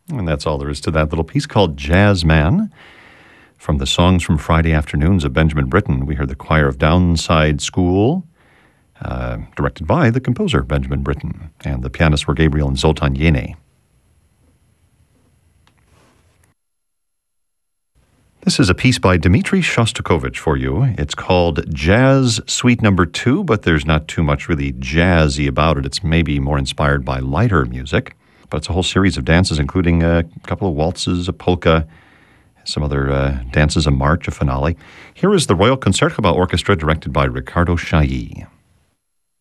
And that's all there is to that little piece called Jazz Man. From the Songs from Friday Afternoons of Benjamin Britten, we heard the choir of Downside School, directed by the composer Benjamin Britten, and the pianists were Gabriel and Zoltan Yene. This is a piece by Dmitri Shostakovich for you. It's called Jazz Suite No. 2, but there's not too much really jazzy about it. It's maybe more inspired by lighter music, but it's a whole series of dances, including a couple of waltzes, a polka, some other dances, a march, a finale. Here is the Royal Concertgebouw Orchestra, directed by Ricardo Chailly.